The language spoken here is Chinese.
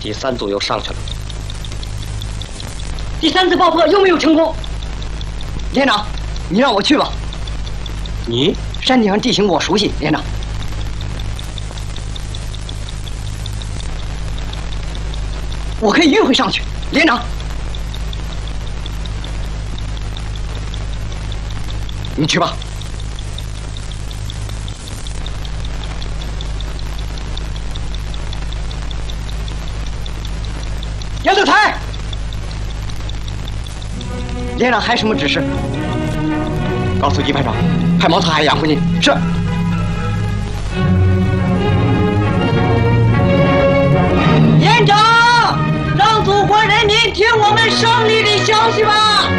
第3组又上去了。 第3次爆破又没有成功。连长，你让我去吧。 你？ 山顶上地形我熟悉，连长。我可以迂回上去，连长。你去吧。杨德才，连长还有什么指示？告诉级排长，派毛特海养活你。是。连长，让祖国人民听我们胜利的消息吧！